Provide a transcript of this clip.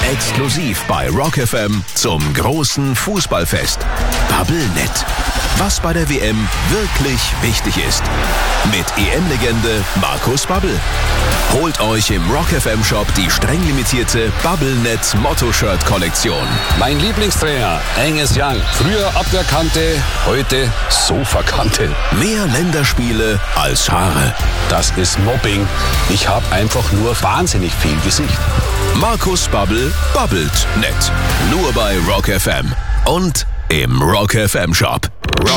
Exklusiv bei Rock FM zum großen Fußballfest. Bubblenet. Was bei der WM wirklich wichtig ist. Mit EM-Legende Markus Babbel. Holt euch im Rock FM Shop die streng limitierte Bubblenet Motto-Shirt-Kollektion. Mein Lieblingstrainer, Angus Young. Früher Abwehrkante, heute Sofakante. Mehr Länderspiele als Haare. Das ist Mobbing. Ich habe einfach nur wahnsinnig viel Gesicht. Markus Babbel babbelt nett. Nur bei Rock FM und im Rock FM Shop.